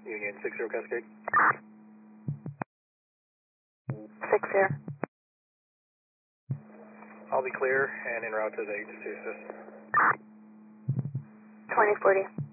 Union 60 Cascade. 60. I'll be clear and en route to the agency assist. 2040.